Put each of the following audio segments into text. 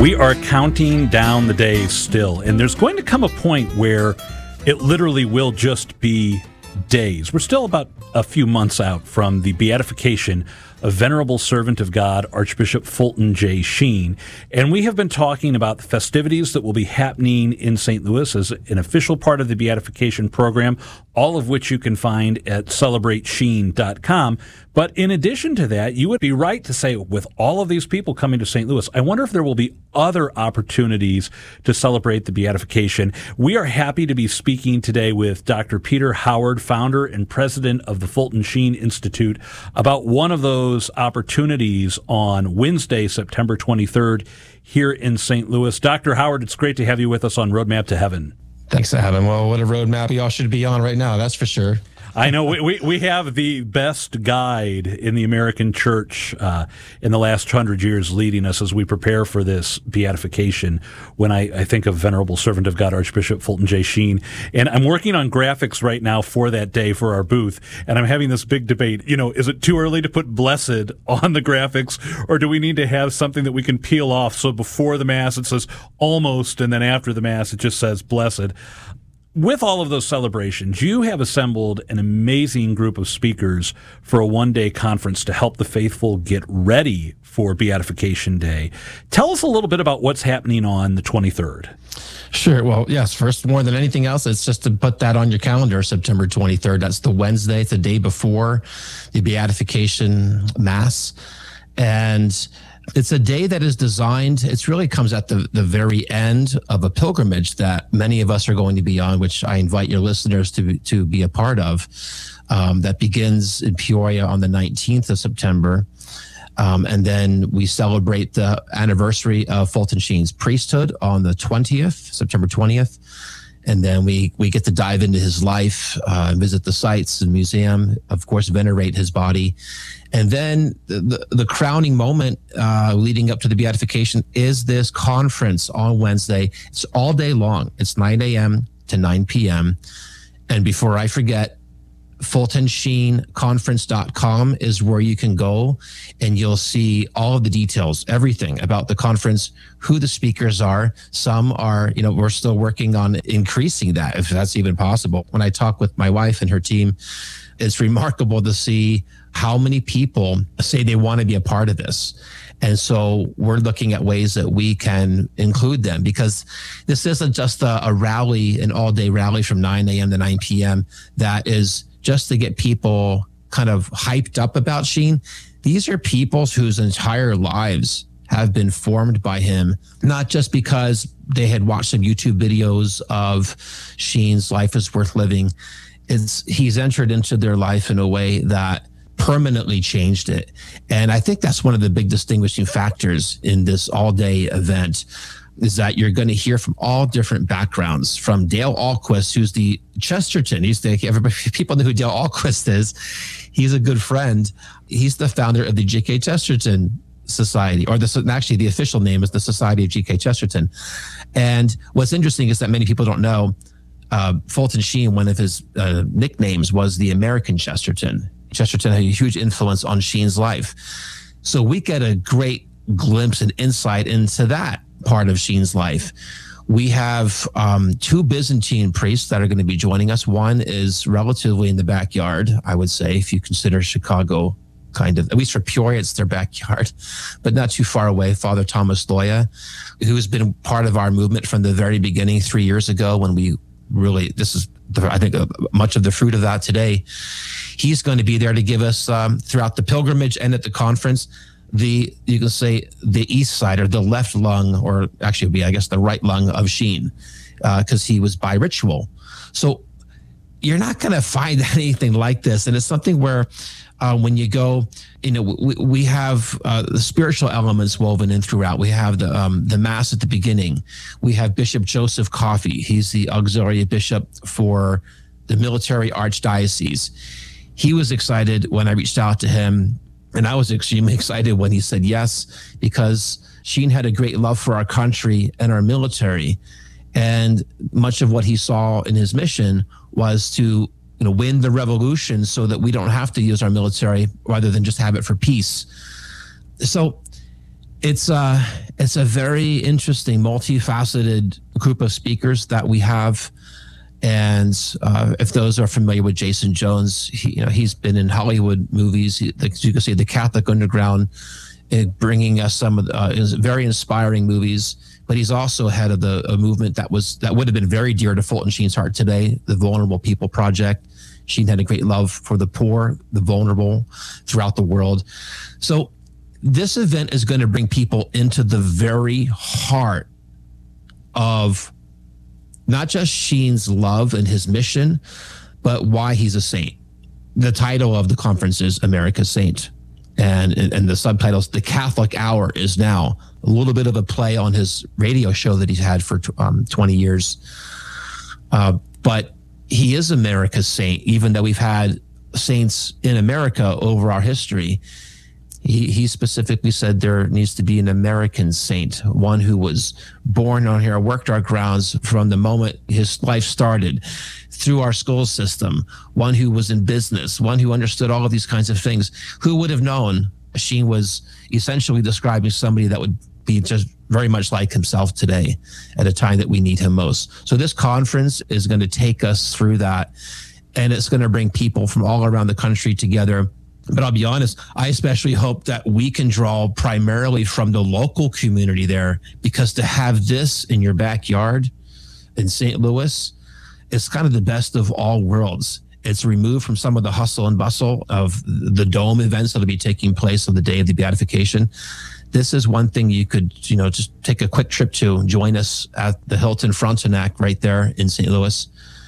We are counting down the days still, and there's going to come a point where it literally will just be days. We're still about a few months out from the beatification of Venerable Servant of God, Archbishop Fulton J. Sheen. And we have been talking about the festivities that will be happening in St. Louis as an official part of the beatification program, all of which you can find at celebratesheen.com. But in addition to that, you would be right to say, with all of these people coming to St. Louis, I wonder if there will be other opportunities to celebrate the beatification. We are happy to be speaking today with Dr. Peter Howard, founder and president of the Fulton Sheen Institute, about one of those opportunities on Wednesday, September 23rd, here in St. Louis. Dr. Howard, it's great to have you with us on Roadmap to Heaven. Thanks for having me. Well, what a roadmap we all should be on right now, that's for sure. I know we have the best guide in the American church in the last 100 years leading us as we prepare for this beatification when I think of Venerable Servant of God, Archbishop Fulton J. Sheen. And I'm working on graphics right now for that day for our booth, and I'm having this big debate. You know, is it too early to put blessed on the graphics, or do we need to have something that we can peel off so before the Mass it says almost, and then after the Mass it just says blessed? With all of those celebrations, you have assembled an amazing group of speakers for a one-day conference to help the faithful get ready for Beatification Day. Tell us a little bit about what's happening on the 23rd. Sure. Well, yes, first, more than anything else, it's just to put that on your calendar, September 23rd. That's the Wednesday. It's the day before the Beatification Mass. And it's a day that is designed, it really comes at the very end of a pilgrimage that many of us are going to be on, which I invite your listeners to be a part of, that begins in Peoria on the 19th of September. And then we celebrate the anniversary of Fulton Sheen's priesthood on the 20th, September 20th. And then we get to dive into his life, visit the sites and museum, of course, venerate his body. And then the crowning moment leading up to the beatification is this conference on Wednesday. It's all day long. It's 9 a.m. to 9 p.m. And before I forget, FultonSheenConference.com is where you can go, and you'll see all of the details, everything about the conference, who the speakers are. Some are, we're still working on increasing that, if that's even possible. When I talk with my wife and her team, it's remarkable to see how many people say they want to be a part of this. And so we're looking at ways that we can include them, because this isn't just a rally, an all-day rally from 9 a.m. to 9 p.m. that is just to get people kind of hyped up about Sheen. These are people whose entire lives have been formed by him, not just because they had watched some YouTube videos of Sheen's Life is Worth Living. He's entered into their life in a way that permanently changed it. And I think that's one of the big distinguishing factors in this all-day event, is that you're going to hear from all different backgrounds, from Dale Ahlquist, who's the Chesterton. People know who Dale Ahlquist is. He's a good friend. He's the founder of the G.K. Chesterton Society, or actually the official name is the Society of G.K. Chesterton. And what's interesting is that many people don't know Fulton Sheen, one of his nicknames was the American Chesterton. Chesterton had a huge influence on Sheen's life. So we get a great glimpse and insight into that part of Sheen's life. We have two Byzantine priests that are going to be joining us. One is relatively in the backyard, I would say, if you consider Chicago kind of, at least for Peoria, it's their backyard, but not too far away. Father Thomas Loya, who has been part of our movement from the very beginning 3 years ago, when we really, I think much of the fruit of that today. He's going to be there to give us throughout the pilgrimage and at the conference, you can say the east side, or the left lung, or actually would be, I guess, the right lung of Sheen, because he was by ritual. So you're not going to find anything like this. And it's something where when you go, we have the spiritual elements woven in throughout. We have the Mass at the beginning. We have Bishop Joseph Coffey. He's the auxiliary bishop for the military archdiocese. He was excited when I reached out to him, and I was extremely excited when he said yes, because Sheen had a great love for our country and our military. And much of what he saw in his mission was to win the revolution so that we don't have to use our military, rather than just have it for peace. So It's a very interesting, multifaceted group of speakers that we have. And if those are familiar with Jason Jones, he's been in Hollywood movies. You can see the Catholic Underground, bringing us some of the very inspiring movies. But he's also head of a movement that would have been very dear to Fulton Sheen's heart today, the Vulnerable People Project. Sheen had a great love for the poor, the vulnerable throughout the world. So this event is going to bring people into the very heart of not just Sheen's love and his mission, but why he's a saint. The title of the conference is America's Saint. And the subtitles, The Catholic Hour, is now a little bit of a play on his radio show that he's had for 20 years. But he is America's saint, even though we've had saints in America over our history. He specifically said there needs to be an American saint, one who was born on here, worked our grounds from the moment his life started through our school system, one who was in business, one who understood all of these kinds of things. Who would have known Sheen was essentially describing somebody that would be just very much like himself today at a time that we need him most. So this conference is going to take us through that, and it's going to bring people from all around the country together. But I'll be honest, I especially hope that we can draw primarily from the local community there, because to have this in your backyard in St. Louis, it's kind of the best of all worlds. It's removed from some of the hustle and bustle of the dome events that will be taking place on the day of the beatification. This is one thing you could, just take a quick trip to. Join us at the Hilton Frontenac right there in St. Louis,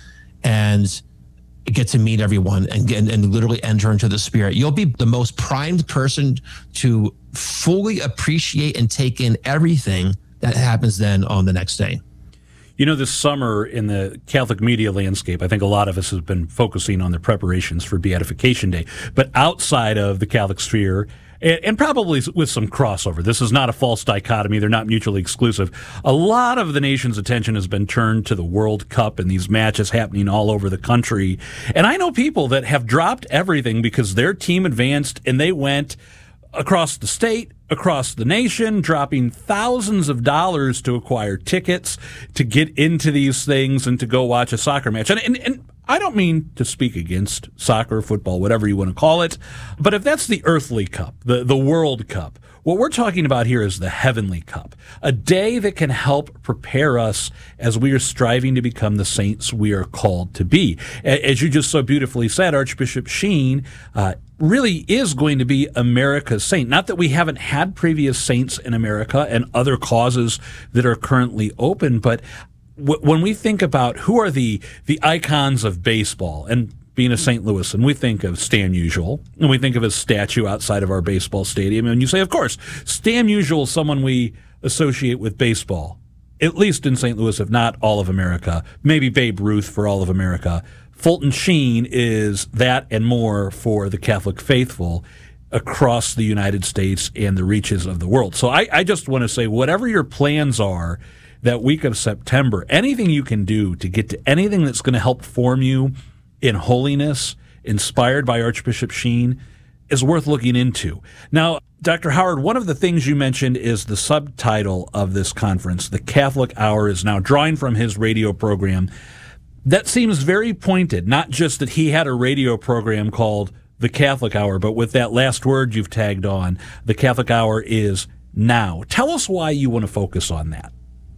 and get to meet everyone and literally enter into the spirit. You'll be the most primed person to fully appreciate and take in everything that happens then on the next day. This summer in the Catholic media landscape, I think a lot of us have been focusing on the preparations for Beatification Day. But outside of the Catholic sphere, and probably with some crossover, this is not a false dichotomy, they're not mutually exclusive, a lot of the nation's attention has been turned to the World Cup and these matches happening all over the country. And I know people that have dropped everything because their team advanced and they went across the state, across the nation, dropping thousands of dollars to acquire tickets to get into these things and to go watch a soccer match. And I don't mean to speak against soccer, football, whatever you want to call it, but if that's the earthly cup, the World Cup, what we're talking about here is the Heavenly Cup, a day that can help prepare us as we are striving to become the saints we are called to be. As you just so beautifully said, Archbishop Sheen really is going to be America's saint. Not that we haven't had previous saints in America and other causes that are currently open, but when we think about who are the icons of baseball and being a St. Louisan, we think of Stan Musial, and we think of his statue outside of our baseball stadium. And you say, of course, Stan Musial is someone we associate with baseball, at least in St. Louis, if not all of America. Maybe Babe Ruth for all of America. Fulton Sheen is that and more for the Catholic faithful across the United States and the reaches of the world. So I just want to say, whatever your plans are that week of September, anything you can do to get to anything that's going to help form you in holiness, inspired by Archbishop Sheen, is worth looking into. Now, Dr. Howard, one of the things you mentioned is the subtitle of this conference, The Catholic Hour, is now drawing from his radio program. That seems very pointed, not just that he had a radio program called The Catholic Hour, but with that last word you've tagged on, The Catholic Hour is now. Tell us why you want to focus on that.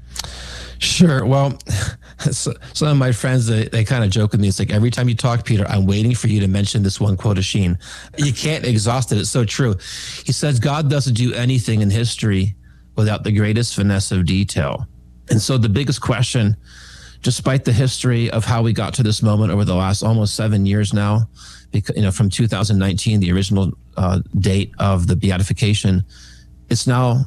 Sure. Well, some of my friends, they kind of joke with me. It's like, every time you talk, Peter, I'm waiting for you to mention this one quote of Sheen. You can't exhaust it. It's so true. He says, God doesn't do anything in history without the greatest finesse of detail. And so the biggest question, despite the history of how we got to this moment over the last almost 7 years now, because, from 2019, the original date of the beatification, it's now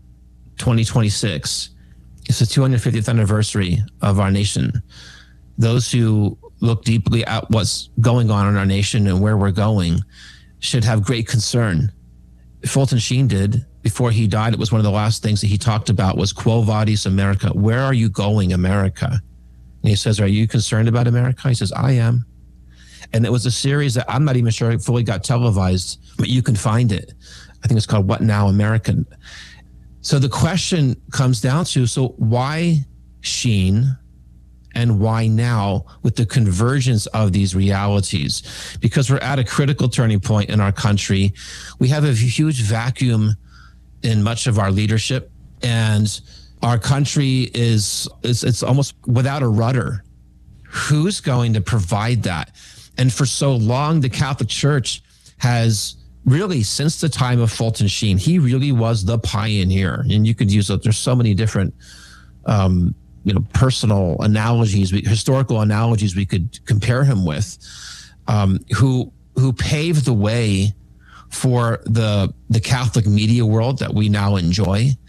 2026. It's the 250th anniversary of our nation. Those who look deeply at what's going on in our nation and where we're going should have great concern. Fulton Sheen did. Before he died, it was one of the last things that he talked about was Quo Vadis America? Where are you going, America? And he says, are you concerned about America? He says, I am. And it was a series that I'm not even sure it fully got televised, but you can find it. I think it's called What Now, American? So the question comes down to, so why Sheen and why now with the convergence of these realities? Because we're at a critical turning point in our country. We have a huge vacuum in much of our leadership, and our country is it's almost without a rudder. Who's going to provide that? And for so long, the Catholic Church has really, since the time of Fulton Sheen, he really was the pioneer. And you could use it. There's so many different, personal analogies, historical analogies we could compare him with, who paved the way for the Catholic media world that we now enjoy.